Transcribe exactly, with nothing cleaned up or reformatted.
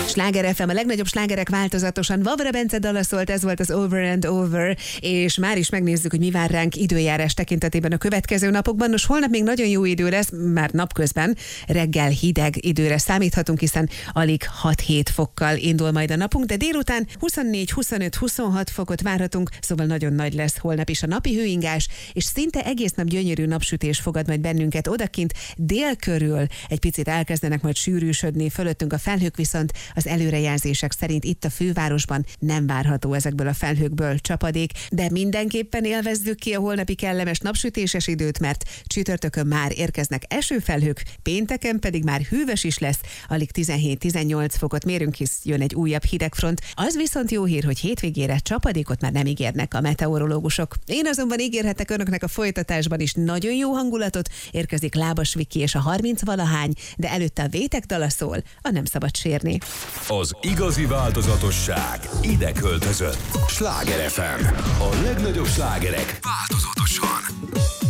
Sláger ef em, a legnagyobb slágerek változatosan. Vavra Bence dala szólt, ez volt az Over and Over, és már is megnézzük, hogy mi vár ránk időjárás tekintetében a következő napokban. Nos, holnap még nagyon jó idő lesz, már napközben reggel hideg időre számíthatunk, hiszen alig hat-hét fokkal indul majd a napunk, de délután huszonnégy, huszonöt, huszonhat fokot várhatunk, szóval nagyon nagy lesz holnap is a napi hőingás, és szinte egész nap gyönyörű napsütés fogad majd bennünket odakint. Dél körül egy picit elkezdenek majd sűrűsödni, fölöttünk a felhők, viszont az előrejelzések szerint itt a fővárosban nem várható ezekből a felhőkből csapadék, de mindenképpen élvezzük ki a holnapi kellemes napsütéses időt, mert csütörtökön már érkeznek esőfelhők, pénteken pedig már hűvös is lesz, alig tizenhét-tizennyolc fokot mérünk, hisz jön egy újabb hidegfront. Az viszont jó hír, hogy hétvégére csapadékot már nem ígérnek a meteorológusok. Én azonban ígérhetek önöknek a folytatásban is nagyon jó hangulatot, érkezik Lábas Viki és a harminc valahány, de előtte a Vétek dala szól, a Nem szabad sérni. Az igazi változatosság ide költözött. Sláger ef em. A legnagyobb slágerek változatosan.